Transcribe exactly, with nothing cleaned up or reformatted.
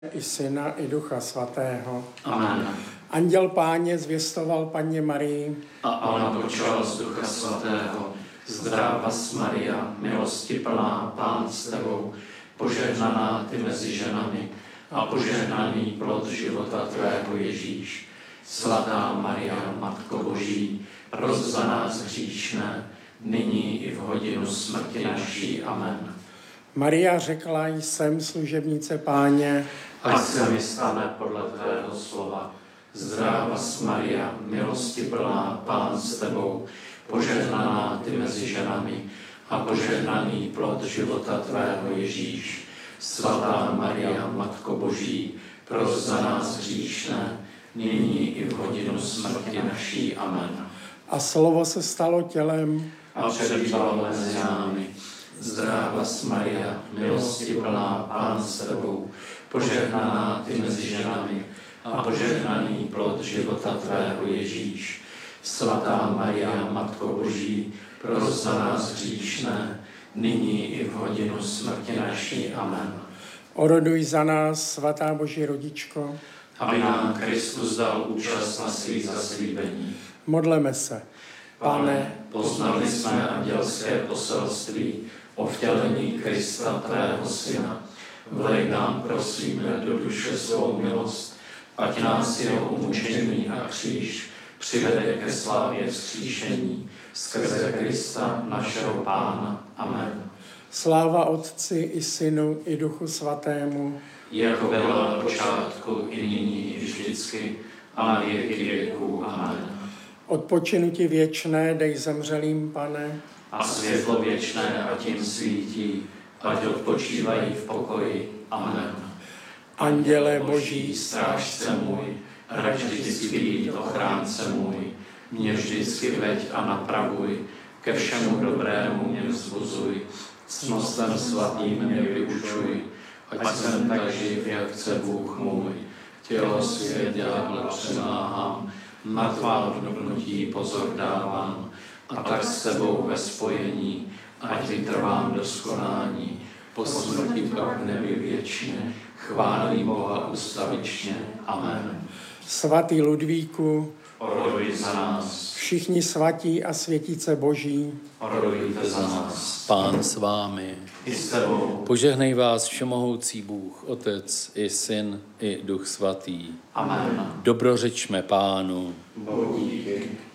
i Syna, i Ducha Svatého. Amen. Anděl Páně zvěstoval Panně Marii. A ona počala z Ducha Svatého. Zdráva Maria, milosti plná, Pán s tebou, požehnaná ty mezi ženami a požehnaný plod života tvého Ježíš. Svatá Maria, Matko Boží, pros za nás hříšné, nyní i v hodinu smrti naší. Amen. Maria řekla, jsem služebnice Páně, ať se mi stane podle tvého slova. Zdráva Maria, milosti plná, Pán s tebou, požehnaná ty mezi ženami a požehnaný plod života tvého Ježíš. Svatá Maria, Matko Boží, pros za nás hříšné, nyní i v hodinu smrti naší. Amen. A slovo se stalo tělem a přebývalo mezi námi. Zdráva Maria, milosti plná, Pán s tebou, požehnaná ty mezi ženami a požehnaný plod života tvého Ježíš. Svatá Maria, Matko Boží, pros za nás hříšné, nyní i v hodinu smrti naší. Amen. Oroduj za nás, svatá Boží rodičko, aby nám Kristus dal účast na svých zaslíbení. Modleme se. Pane, poznali jsme andělské poselství o vtělení Krista, tvého Syna. Vlej nám, prosíme, do duše svou milost, ať nás jeho umučení a kříž přivede ke slávě vzkříšení skrze Krista, našeho Pána. Amen. Sláva Otci i Synu i Duchu Svatému, jako byla na počátku, i nyní, i vždycky, a na věky věků. Amen. odpočinutí věčné dej zemřelým, Pane, A světlo věčné ať jim svítí, ať odpočívají v pokoji. Amen. Anděle Boží, strážce můj, rad vždycky být ochránce můj, mě vždycky veď a napravuj, ke všemu dobrému mě vzbuzuj, cnostem svatým mě vyučuj, ať jsem tak živ, jak chce Bůh můj, tělo svět ďábla přemáhám, na tvá hodnotí pozor dávám, a tak s tebou ve spojení, ať vytrvám do skonání, po smrti pak v nebi věčně, chválí Boha ustavičně. Amen. Svatý Ludvíku, oroduj za nás. Všichni svatí a světice Boží, Orodujte za nás. Pán s vámi. I s tebou. Požehnej vás všemohoucí Bůh, Otec i Syn i Duch Svatý. Amen. Dobrořečme Pánu. Bohu díky.